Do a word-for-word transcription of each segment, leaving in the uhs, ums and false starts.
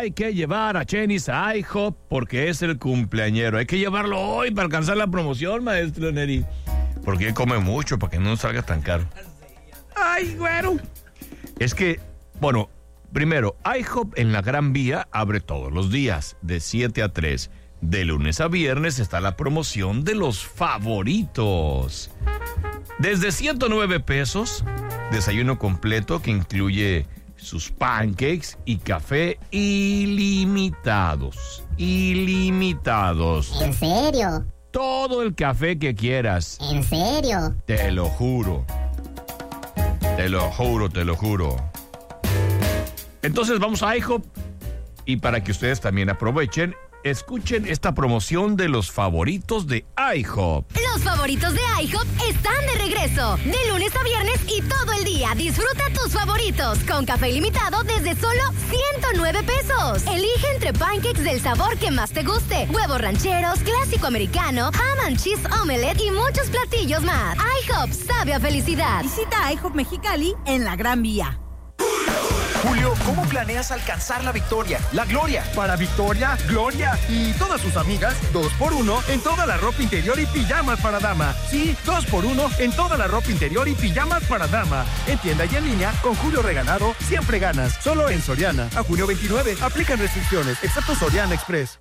hay que llevar a Chenis a IHOP porque es el cumpleañero. Hay que llevarlo hoy para alcanzar la promoción, maestro Neri. Porque él come mucho para que no salga tan caro. Ay, güero. Es que, bueno, primero, IHOP en la Gran Vía abre todos los días, de siete a tres. De lunes a viernes está la promoción de los favoritos. Desde ciento nueve pesos, desayuno completo que incluye sus pancakes y café ilimitados. Ilimitados. ¿En serio? Todo el café que quieras. ¿En serio? Te lo juro. Te lo juro, te lo juro. Entonces vamos a IHOP y para que ustedes también aprovechen, escuchen esta promoción de los favoritos de IHOP. Los favoritos de IHOP están de regreso. De lunes a viernes y todo el día. Disfruta tus favoritos con café ilimitado desde solo ciento nueve pesos. Elige entre pancakes del sabor que más te guste, huevos rancheros, clásico americano, ham and cheese omelette y muchos platillos más. IHOP sabe a felicidad. Visita IHOP Mexicali en la Gran Vía. Julio, ¿cómo planeas alcanzar la victoria, la gloria? Para Victoria, Gloria y todas sus amigas, dos por uno en toda la ropa interior y pijamas para dama. Sí, dos por uno en toda la ropa interior y pijamas para dama. En tienda y en línea, con Julio Regalado, siempre ganas. Solo en Soriana. A junio veintinueve, aplican restricciones, excepto Soriana Express.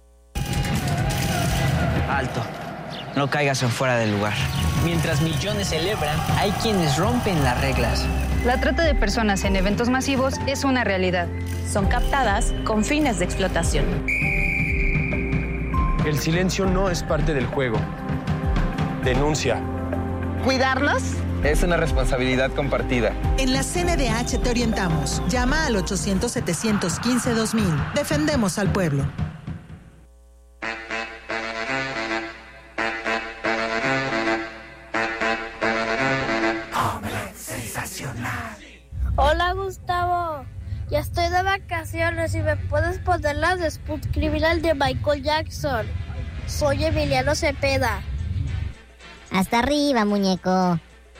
Alto. No caigas en fuera del lugar. Mientras millones celebran, hay quienes rompen las reglas. La trata de personas en eventos masivos es una realidad. Son captadas con fines de explotación. El silencio no es parte del juego. Denuncia. ¿Cuidarlos? Es una responsabilidad compartida. En la C N D H te orientamos. Llama al ochocientos, setecientos quince, dos mil. Defendemos al pueblo. Hola, Gustavo. Ya estoy de vacaciones y me puedes poner las de Sput Criminal de Michael Jackson. Soy Emiliano Cepeda. Hasta arriba, muñeco.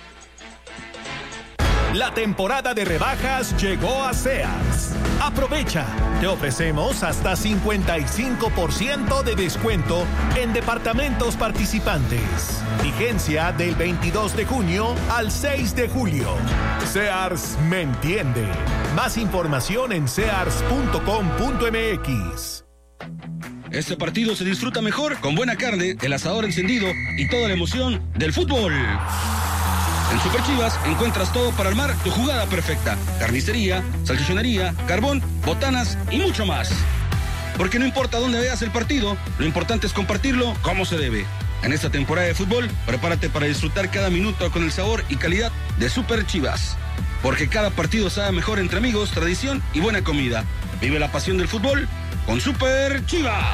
La temporada de rebajas llegó a Sears. Aprovecha. Te ofrecemos hasta cincuenta y cinco por ciento de descuento en departamentos participantes. Vigencia del veintidós de junio al seis de julio. Sears me entiende. Más información en sears punto com punto m x. Este partido se disfruta mejor con buena carne, el asador encendido y toda la emoción del fútbol. En Super Chivas encuentras todo para armar tu jugada perfecta. Carnicería, salchichonería, carbón, botanas y mucho más. Porque no importa dónde veas el partido, lo importante es compartirlo como se debe. En esta temporada de fútbol, prepárate para disfrutar cada minuto con el sabor y calidad de Super Chivas. Porque cada partido sabe mejor entre amigos, tradición y buena comida. Vive la pasión del fútbol con Super Chivas.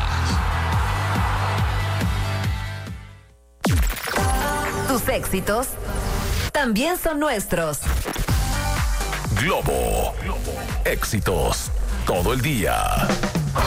Tus éxitos también son nuestros. Globo. Éxitos todo el día.